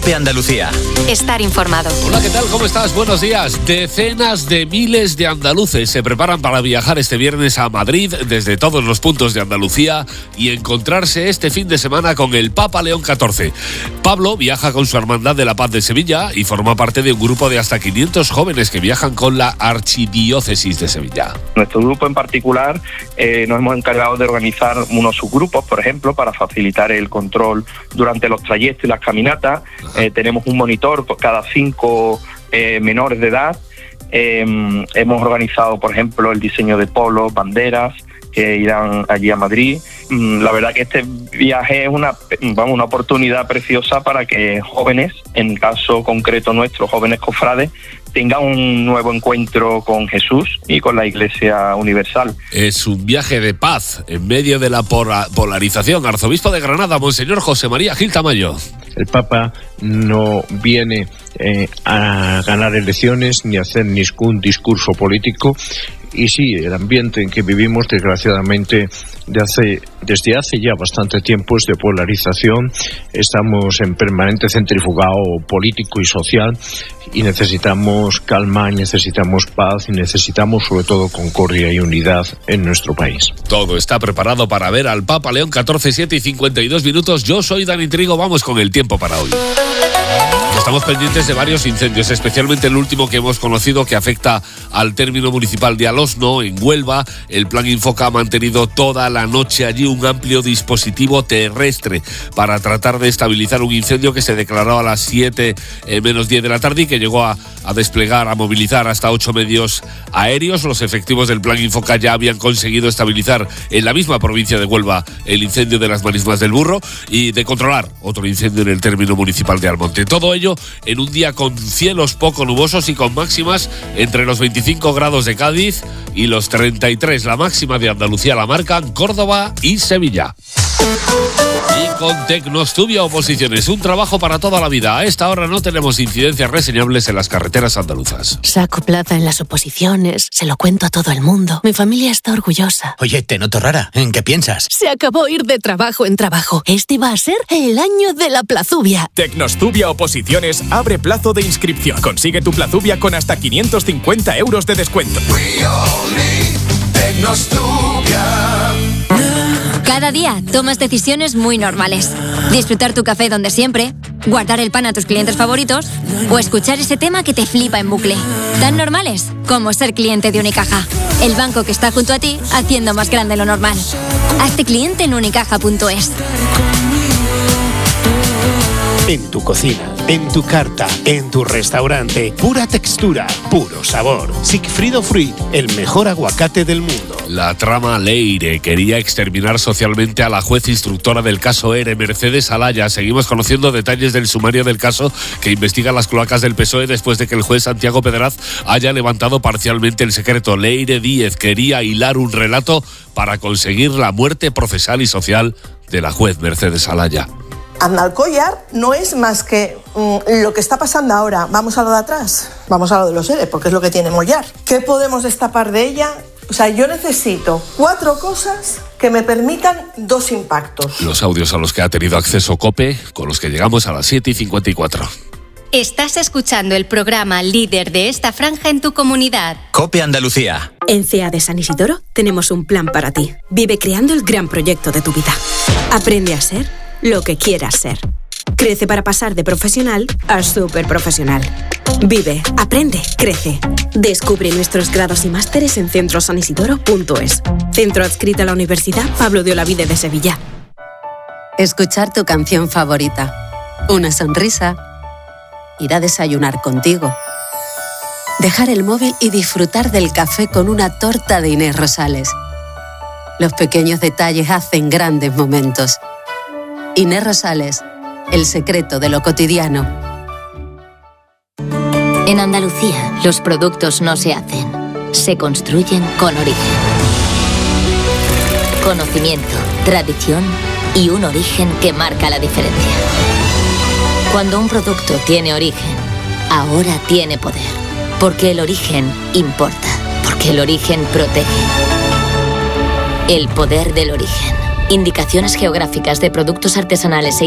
COPE Andalucía. Estar informado. Hola, ¿qué tal? ¿Cómo estás? Buenos días. Decenas de miles de andaluces se preparan para viajar este viernes a Madrid desde todos los puntos de Andalucía y encontrarse este fin de semana con el Papa León XIV. Pablo viaja con su Hermandad de la Paz de Sevilla y forma parte de un grupo de hasta 500 jóvenes que viajan con la Archidiócesis de Sevilla. Nuestro grupo en particular nos hemos encargado de organizar unos subgrupos, por ejemplo, para facilitar el control durante los trayectos y las caminatas. Tenemos un monitor por cada 5 menores de edad. Hemos organizado, por ejemplo, el diseño de polos, banderas que irán allí a Madrid. La verdad que este viaje es una oportunidad preciosa para que jóvenes, en el caso concreto nuestro, jóvenes cofrades, tengan un nuevo encuentro con Jesús y con la Iglesia Universal. Es un viaje de paz en medio de la polarización. Arzobispo de Granada, Monseñor José María Gil Tamayo. El Papa no viene a ganar elecciones ni a hacer ningún discurso político. Y sí, el ambiente en que vivimos, desgraciadamente, desde hace ya bastante tiempo es de polarización. Estamos en permanente centrifugado político y social y necesitamos calma, necesitamos paz y necesitamos sobre todo concordia y unidad en nuestro país. Todo está preparado para ver al Papa León XIV, 7:52. Yo soy Dani Trigo, vamos con el tiempo para hoy. Estamos pendientes de varios incendios, especialmente el último que hemos conocido que afecta al término municipal de Alosno, en Huelva. El Plan Infoca ha mantenido toda la noche allí un amplio dispositivo terrestre para tratar de estabilizar un incendio que se declaró a las 7 menos 10 de la tarde y que llegó a desplegar, a movilizar hasta 8 medios aéreos. Los efectivos del Plan Infoca ya habían conseguido estabilizar en la misma provincia de Huelva el incendio de las Marismas del Burro y de controlar otro incendio en el término municipal de Almonte. Todo ello en un día con cielos poco nubosos y con máximas entre los 25 grados de Cádiz y los 33. La máxima de Andalucía la marcan Córdoba y Sevilla. Y con Tecnostudia Oposiciones, un trabajo para toda la vida. A esta hora no tenemos incidencias reseñables en las carreteras andaluzas. Saco plaza en las oposiciones, se lo cuento a todo el mundo. Mi familia está orgullosa. Oye, te noto rara. ¿En qué piensas? Se acabó ir de trabajo en trabajo. Este va a ser el año de la plazubia. Tecnostudia Oposiciones abre plazo de inscripción. Consigue tu plazubia con hasta 550 euros de descuento. Cada día tomas decisiones muy normales. Disfrutar tu café donde siempre, guardar el pan a tus clientes favoritos o escuchar ese tema que te flipa en bucle. Tan normales como ser cliente de Unicaja, el banco que está junto a ti haciendo más grande lo normal. Hazte cliente en unicaja.es. En tu cocina, en tu carta, en tu restaurante, pura textura, puro sabor. Sigfrido Fruit, el mejor aguacate del mundo. La trama Leire quería exterminar socialmente a la juez instructora del caso ERE, Mercedes Alaya. Seguimos conociendo detalles del sumario del caso que investiga las cloacas del PSOE después de que el juez Santiago Pedraz haya levantado parcialmente el secreto. Leire Díez quería hilar un relato para conseguir la muerte procesal y social de la juez Mercedes Alaya. Aznalcóllar no es más que lo que está pasando ahora. Vamos a lo de atrás, vamos a lo de los ERE, porque es lo que tiene Mollar. ¿Qué podemos destapar de ella? O sea, yo necesito 4 cosas que me permitan 2 impactos. Los audios a los que ha tenido acceso COPE, con los que llegamos a las 7:54. Estás escuchando el programa líder de esta franja en tu comunidad. COPE Andalucía. En CEA de San Isidoro tenemos un plan para ti. Vive creando el gran proyecto de tu vida. Aprende a ser lo que quieras ser. Crece para pasar de profesional a superprofesional. Vive, aprende, crece. Descubre nuestros grados y másteres en centrosanisidoro.es. Centro adscrito a la Universidad Pablo de Olavide de Sevilla. Escuchar tu canción favorita. Una sonrisa. Ir a desayunar contigo. Dejar el móvil y disfrutar del café con una torta de Inés Rosales. Los pequeños detalles hacen grandes momentos. Inés Rosales, el secreto de lo cotidiano. En Andalucía, los productos no se hacen, se construyen con origen. Conocimiento, tradición y un origen que marca la diferencia. Cuando un producto tiene origen, ahora tiene poder. Porque el origen importa. Porque el origen protege. El poder del origen. Indicaciones geográficas de productos artesanales e